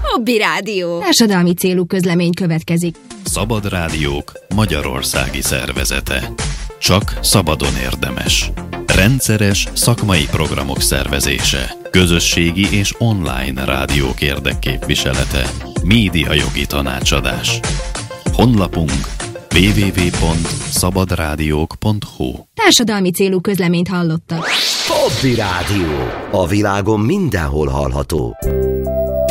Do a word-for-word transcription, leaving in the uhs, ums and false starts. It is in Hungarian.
Hobby Rádió. Társadalmi célú közlemény következik. Szabad Rádiók Magyarországi Szervezete. Csak szabadon érdemes. Rendszeres szakmai programok szervezése. Közösségi és online rádiók érdekképviselete. Médiajogi tanácsadás. Honlapunk double-u double-u double-u pont szabadrádiók pont hu. Társadalmi célú közleményt hallottak. Hobby Rádió. A világon mindenhol hallható.